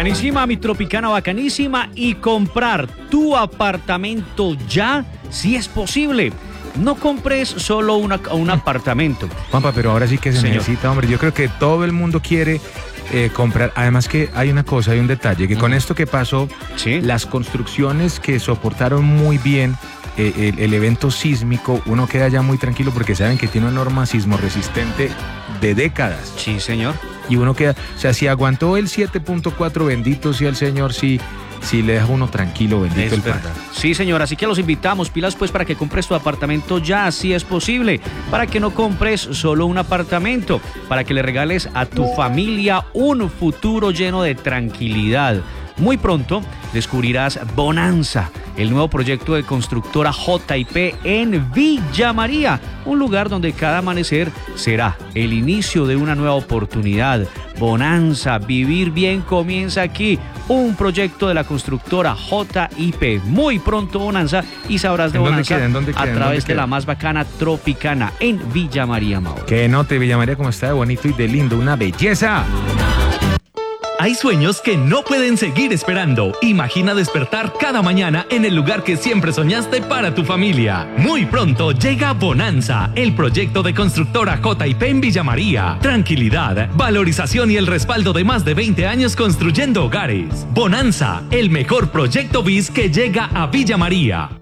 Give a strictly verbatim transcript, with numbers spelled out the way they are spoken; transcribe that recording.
Bacanísima, mi Tropicana, bacanísima. Y comprar tu apartamento ya, si es posible. No compres solo una, un apartamento. Juanpa, pero ahora sí que se Señor. necesita, hombre. Yo creo que todo el mundo quiere eh, comprar. Además que hay una cosa, hay un detalle, que con esto que pasó, Sí. las construcciones que soportaron muy bien eh, el, el evento sísmico, uno queda ya muy tranquilo porque saben que tiene una norma sismo resistente de décadas. Sí, señor. Y uno queda, o sea, si aguantó el siete punto cuatro, bendito sea el Señor, sí, sí le deja uno tranquilo, bendito Es el verdad. Padre. Sí, señor, así que los invitamos, pilas pues para que compres tu apartamento ya, si es posible, para que no compres solo un apartamento, para que le regales a tu familia un futuro lleno de tranquilidad. Muy pronto descubrirás Bonanza, el nuevo proyecto de constructora J y P en Villa María, un lugar donde cada amanecer será el inicio de una nueva oportunidad. Bonanza, vivir bien comienza aquí, un proyecto de la constructora J y P. Muy pronto Bonanza y sabrás de ¿En dónde Bonanza queda? ¿En dónde queda? a ¿En través dónde de la queda? más bacana Tropicana en Villa María, Mauro. Que note, Villa María, como está de bonito y de lindo, una belleza. Hay sueños que no pueden seguir esperando. Imagina despertar cada mañana en el lugar que siempre soñaste para tu familia. Muy pronto llega Bonanza, el proyecto de constructora J y P en Villa María. Tranquilidad, valorización y el respaldo de más de veinte años construyendo hogares. Bonanza, el mejor proyecto B I S que llega a Villa María.